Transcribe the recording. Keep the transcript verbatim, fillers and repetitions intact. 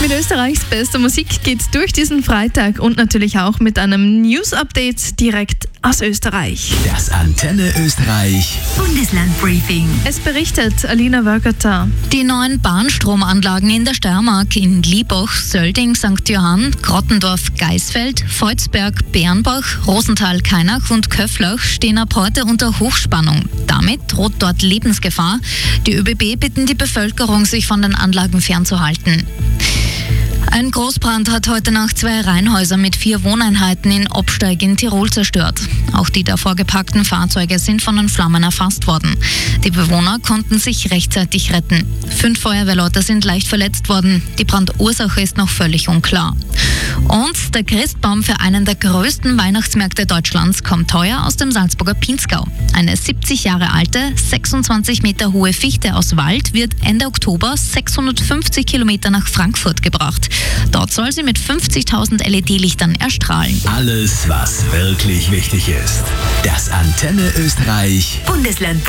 Mit Österreichs bester Musik geht's durch diesen Freitag und natürlich auch mit einem News-Update direkt aus Österreich. Das Antenne Österreich Bundeslandbriefing. Es berichtet Alina Wörgerter. Die neuen Bahnstromanlagen in der Steiermark in Liebach, Sölding, Sankt Johann, Grottendorf, Geisfeld, Volzberg, Bernbach, Rosenthal, Kainach und Köflach stehen ab heute unter Hochspannung. Damit droht dort Lebensgefahr. Die ÖBB bitten die Bevölkerung, sich von den Anlagen fernzuhalten. Ein Großbrand hat heute Nacht zwei Reihenhäuser mit vier Wohneinheiten in Obsteig in Tirol zerstört. Auch die davor geparkten Fahrzeuge sind von den Flammen erfasst worden. Die Bewohner konnten sich rechtzeitig retten. Fünf Feuerwehrleute sind leicht verletzt worden. Die Brandursache ist noch völlig unklar. Und der Christbaum für einen der größten Weihnachtsmärkte Deutschlands kommt heuer aus dem Salzburger Pinzgau. Eine siebzig Jahre alte, sechsundzwanzig Meter hohe Fichte aus Wald wird Ende Oktober sechshundertfünfzig Kilometer nach Frankfurt gebracht. Dort soll sie mit fünfzigtausend L E D-Lichtern erstrahlen. Alles, was wirklich wichtig ist. Das Antenne Österreich Bundeslandbriefing.